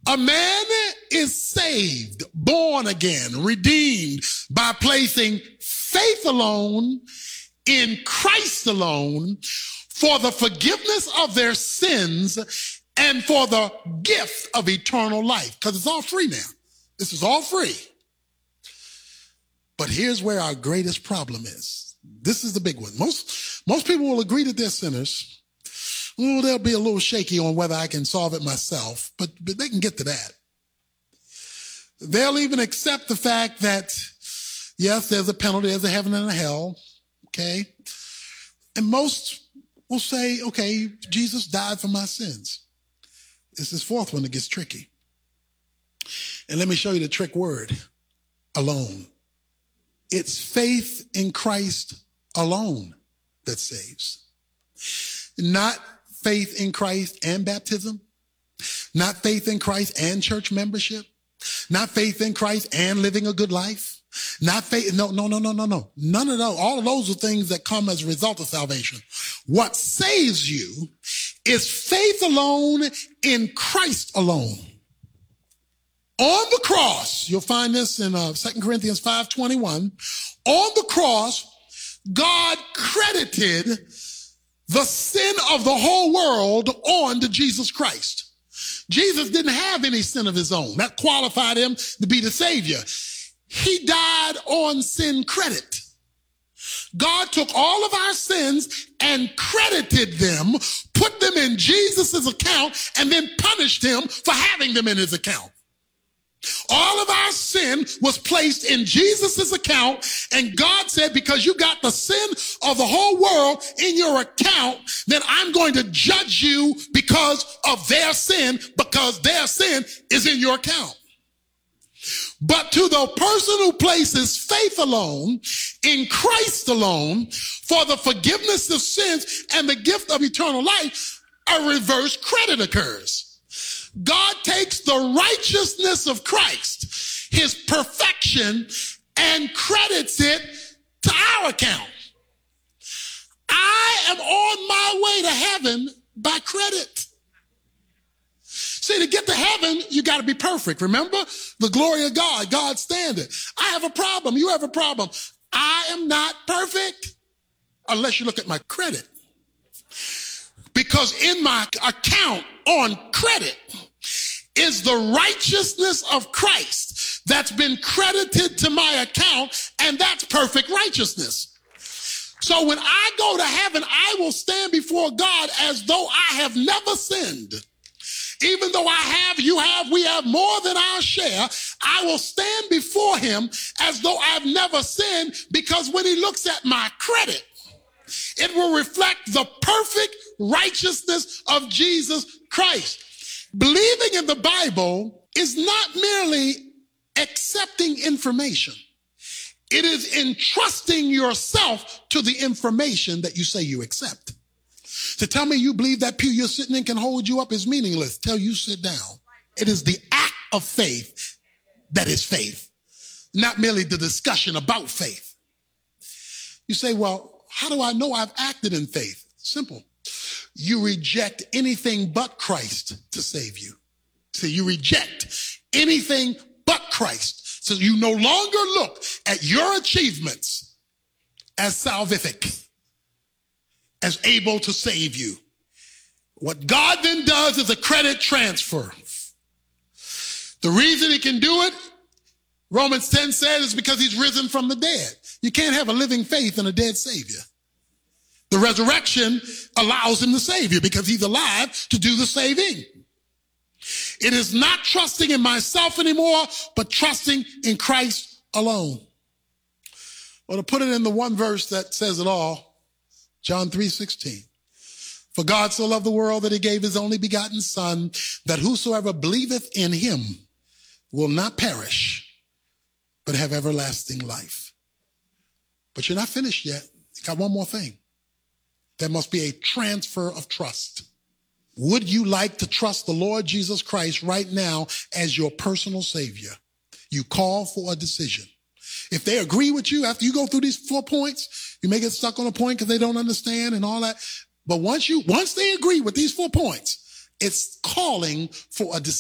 A man is saved, born again, redeemed by placing faith alone in Christ alone for the forgiveness of their sins and for the gift of eternal life. Because it's all free now. This is all free. But here's where our greatest problem is. This is the big one. Most people will agree that they're sinners. Well, they'll be a little shaky on whether I can solve it myself, but they can get to that. They'll even accept the fact that, yes, there's a penalty, there's a heaven and a hell, okay? And most will say, okay, Jesus died for my sins. It's this fourth one that gets tricky. And let me show you the trick word, alone. It's faith in Christ alone that saves. Not faith in Christ and baptism, not faith in Christ and church membership, not faith in Christ and living a good life, not faith, no. None of those. All of those are things that come as a result of salvation. What saves you is faith alone in Christ alone. On the cross, you'll find this in 2 Corinthians 5:21. On the cross, God credited the sin of the whole world on to Jesus Christ. Jesus didn't have any sin of his own. That qualified him to be the Savior. He died on sin credit. God took all of our sins and credited them, put them in Jesus' account, and then punished him for having them in his account. All of our sin was placed in Jesus' account, and God said, because you got the sin of the whole world in your account, then I'm going to judge you because of their sin, because their sin is in your account. But to the person who places faith alone, in Christ alone, for the forgiveness of sins and the gift of eternal life, a reverse credit occurs. God takes the righteousness of Christ, his perfection, and credits it to our account. I am on my way to heaven by credit. See, to get to heaven, you got to be perfect. Remember the glory of God, God's standard. I have a problem. You have a problem. I am not perfect unless you look at my credit. Because in my account on credit is the righteousness of Christ that's been credited to my account, and that's perfect righteousness. So when I go to heaven, I will stand before God as though I have never sinned. Even though you have, we have more than our share, I will stand before him as though I've never sinned, because when he looks at my credit, it will reflect the perfect righteousness of Jesus Christ. Believing in the Bible is not merely accepting information. It is entrusting yourself to the information that you say you accept. To tell me you believe that pew you're sitting in can hold you up is meaningless. Tell you sit down. It is the act of faith that is faith, not merely the discussion about faith. You say, well, how do I know I've acted in faith? Simple. You reject anything but Christ to save you. So you reject anything but Christ. So you no longer look at your achievements as salvific, as able to save you. What God then does is a credit transfer. The reason he can do it, Romans 10 says, is because he's risen from the dead. You can't have a living faith in a dead Savior. The resurrection allows him to save you because he's alive to do the saving. It is not trusting in myself anymore, but trusting in Christ alone. Well, to put it in the one verse that says it all, John 3:16. For God so loved the world that he gave his only begotten Son, that whosoever believeth in him will not perish, but have everlasting life. But you're not finished yet. You got one more thing. There must be a transfer of trust. Would you like to trust the Lord Jesus Christ right now as your personal Savior? You call for a decision. If they agree with you after you go through these 4 points, you may get stuck on a point because they don't understand and all that. But once they agree with these 4 points, it's calling for a decision.